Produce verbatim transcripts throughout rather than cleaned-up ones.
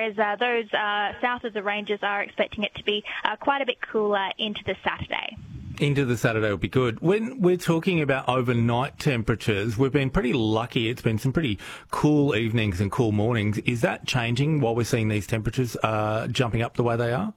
whereas uh, those uh, south of the ranges are expecting it to be uh, quite a bit cooler into the Saturday. Into the Saturday will be good. When we're talking about overnight temperatures, we've been pretty lucky. It's been some pretty cool evenings and cool mornings. Is that changing while we're seeing these temperatures uh, jumping up the way they are?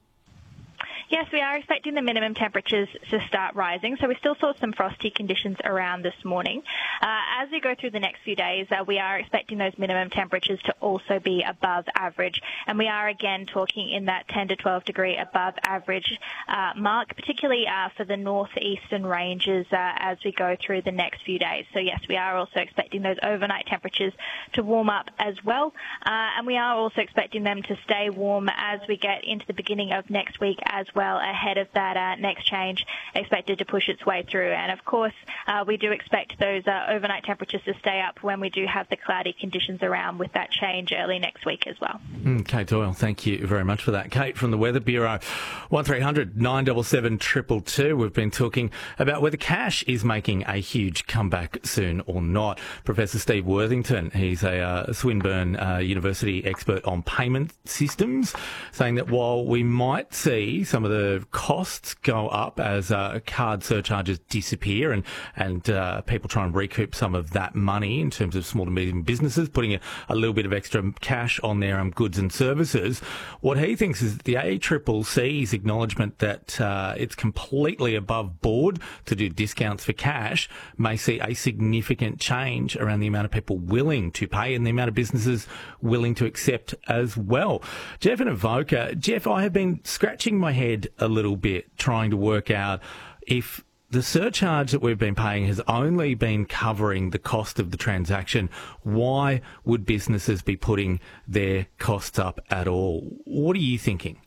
Yes, we are expecting the minimum temperatures to start rising. So we still saw some frosty conditions around this morning. Uh, as we go through the next few days, uh, we are expecting those minimum temperatures to also be above average. And we are again talking in that ten to twelve degree above average uh, mark, particularly uh, for the northeastern ranges uh, as we go through the next few days. So yes, we are also expecting those overnight temperatures to warm up as well. Uh, and we are also expecting them to stay warm as we get into the beginning of next week as well. well ahead of that uh, next change expected to push its way through. And of course, uh, we do expect those uh, overnight temperatures to stay up when we do have the cloudy conditions around with that change early next week as well. Mm, Kate Doyle, thank you very much for that. Kate from the Weather Bureau, one three hundred nine seven seven two two two. We've been talking about whether cash is making a huge comeback soon or not. Professor Steve Worthington, he's a uh, Swinburne uh, University expert on payment systems, saying that while we might see some of the costs go up as uh, card surcharges disappear and, and uh, people try and recoup some of that money in terms of small to medium businesses, putting a, a little bit of extra cash on their um, goods and services. What he thinks is that the A C C C's acknowledgement that uh, it's completely above board to do discounts for cash may see a significant change around the amount of people willing to pay and the amount of businesses willing to accept as well. Jeff in Avoca. Jeff, I have been scratching my head a little bit trying to work out if the surcharge that we've been paying has only been covering the cost of the transaction. Why would businesses be putting their costs up at all? What are you thinking?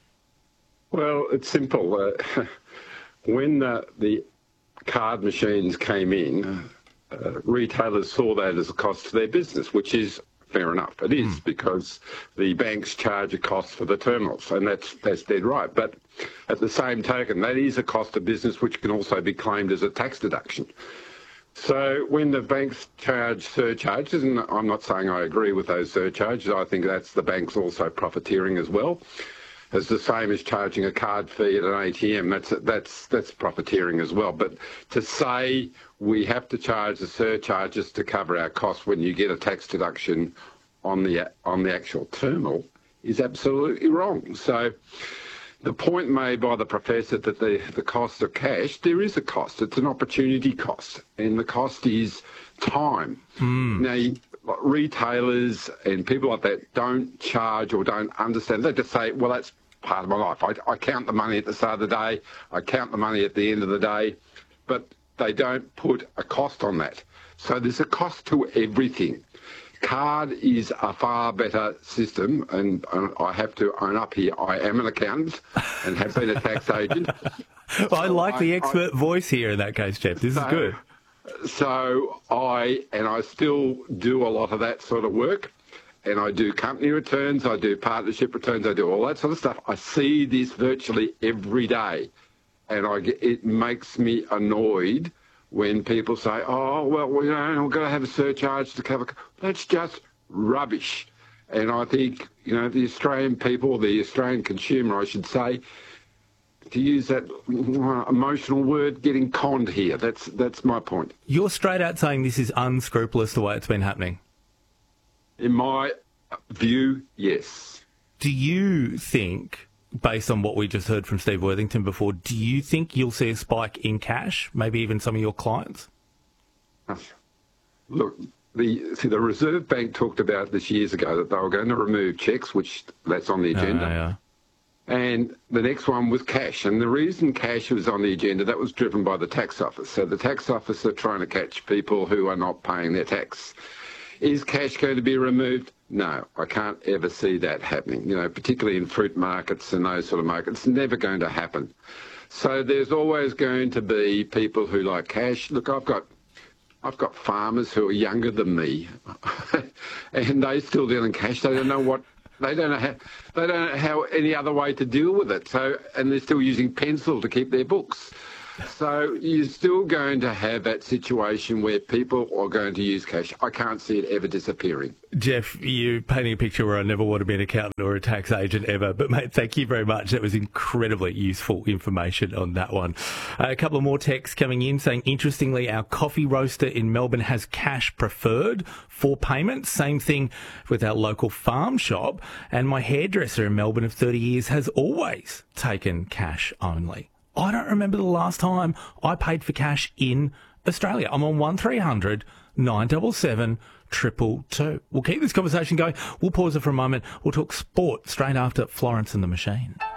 Well, it's simple. Uh, when uh, the card machines came in, uh, retailers saw that as a cost to their business, which is fair enough. It is, mm. because the banks charge a cost for the terminals, and that's that's dead right. But at the same token, that is a cost of business which can also be claimed as a tax deduction. So when the banks charge surcharges, and I'm not saying I agree with those surcharges, I think that's the banks also profiteering as well. It's the same as charging a card fee at an A T M. That's that's that's profiteering as well. But to say we have to charge the surcharges to cover our costs when you get a tax deduction on the on the actual terminal is absolutely wrong. So the point made by the professor that the the cost of cash, there is a cost. It's an opportunity cost, and the cost is time. Mm. Now, retailers and people like that don't charge or don't understand. They just say, well, that's part of my life. I, I count the money at the start of the day. I count the money at the end of the day. But they don't put a cost on that. So there's a cost to everything. Card is a far better system, and, and I have to own up here. I am an accountant and have been a tax agent. Well, I like the expert I, voice here in that case, Jeff. This so, is good. So I, and I still do a lot of that sort of work, and I do company returns, I do partnership returns, I do all that sort of stuff. I see this virtually every day, and I get, it makes me annoyed when people say, oh, well, you know, we've got to have a surcharge to cover. That's just rubbish. And I think, you know, the Australian people, the Australian consumer, I should say, to use that emotional word, getting conned here. That's that's my point. You're straight out saying this is unscrupulous the way it's been happening? In my view, yes. Do you think, based on what we just heard from Steve Worthington before, do you think you'll see a spike in cash, maybe even some of your clients? Look, the see, the Reserve Bank talked about this years ago that they were going to remove cheques, which that's on the agenda. Oh, yeah. And the next one was cash. And the reason cash was on the agenda, that was driven by the tax office. So the tax office are trying to catch people who are not paying their tax. Is cash going to be removed? No, I can't ever see that happening, you know, particularly in fruit markets and those sort of markets. It's never going to happen. So there's always going to be people who like cash. Look, I've got I've got farmers who are younger than me and they still deal in cash. They don't know what They don't know how, they don't know how any other way to deal with it. So, and they're still using pencil to keep their books. So you're still going to have that situation where people are going to use cash. I can't see it ever disappearing. Jeff, you're painting a picture where I never want to be an accountant or a tax agent ever. But, mate, thank you very much. That was incredibly useful information on that one. Uh, a couple of more texts coming in saying, interestingly, our coffee roaster in Melbourne has cash preferred for payments. Same thing with our local farm shop. And my hairdresser in Melbourne of thirty years has always taken cash only. I don't remember the last time I paid for cash in Australia. I'm on one three hundred nine seven seven two two two. We'll keep this conversation going. We'll pause it for a moment. We'll talk sport straight after Florence and the Machine.